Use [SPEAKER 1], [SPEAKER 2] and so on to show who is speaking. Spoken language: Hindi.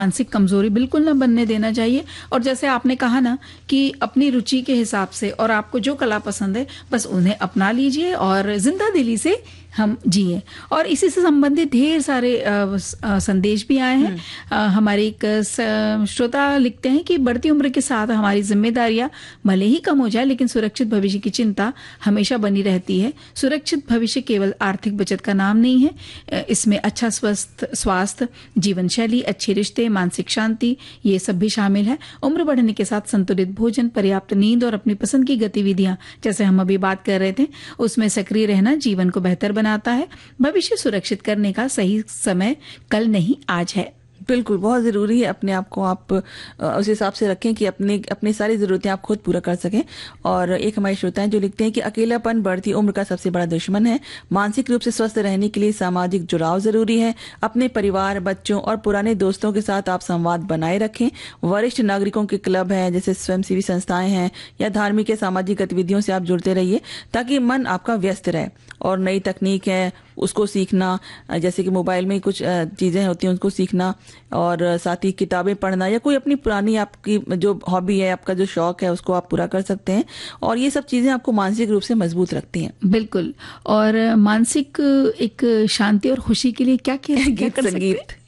[SPEAKER 1] मानसिक कमजोरी बिल्कुल ना बनने देना चाहिए। और जैसे आपने कहा ना कि अपनी रुचि के हिसाब से और आपको जो कला पसंद है बस उन्हें अपना लीजिए और जिंदा दिली से हम जिए। और इसी से संबंधित ढेर सारे संदेश भी आए हैं। हमारे एक श्रोता लिखते हैं कि बढ़ती उम्र के साथ हमारी जिम्मेदारियां भले ही कम हो जाए लेकिन सुरक्षित भविष्य की चिंता हमेशा बनी रहती है। सुरक्षित भविष्य केवल आर्थिक बचत का नाम नहीं है, इसमें अच्छा स्वस्थ स्वास्थ्य, जीवन शैली, अच्छे रिश्ते, मानसिक शांति, ये सब भी शामिल है। उम्र बढ़ने के साथ संतुलित भोजन, पर्याप्त नींद और अपनी पसंद की गतिविधियां, जैसे हम अभी बात कर रहे थे, उसमें सक्रिय रहना जीवन को बेहतर बनाता है। भविष्य सुरक्षित करने का सही समय कल नहीं आज है।
[SPEAKER 2] बिल्कुल, बहुत ज़रूरी है अपने आप को आप उस हिसाब से रखें कि अपनी सारी ज़रूरतें आप खुद पूरा कर सकें। और एक हमारे श्रोता हैं जो लिखते हैं कि अकेलापन बढ़ती उम्र का सबसे बड़ा दुश्मन है। मानसिक रूप से स्वस्थ रहने के लिए सामाजिक जुड़ाव ज़रूरी है। अपने परिवार, बच्चों और पुराने दोस्तों के साथ आप संवाद बनाए रखें। वरिष्ठ नागरिकों के क्लब हैं, जैसे स्वयंसेवी संस्थाएं हैं या धार्मिक या सामाजिक गतिविधियों से आप जुड़ते रहिए ताकि मन आपका व्यस्त रहे। और नई तकनीक है उसको सीखना, जैसे कि मोबाइल में कुछ चीज़ें होती हैं उसको सीखना, और साथ ही किताबें पढ़ना या कोई अपनी पुरानी आपकी जो हॉबी है, आपका जो शौक है, उसको आप पूरा कर सकते हैं। और ये सब चीज़ें आपको मानसिक रूप से मजबूत रखती हैं।
[SPEAKER 1] बिल्कुल। और मानसिक एक शांति और खुशी के लिए क्या
[SPEAKER 2] गीत संगीत